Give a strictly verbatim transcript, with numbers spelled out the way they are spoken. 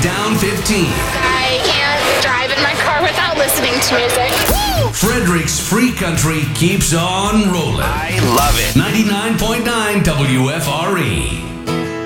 down fifteen. I can't drive in my car without listening to music. Woo! Frederick's Free Country keeps on rolling. I love it. ninety-nine point nine W F R E.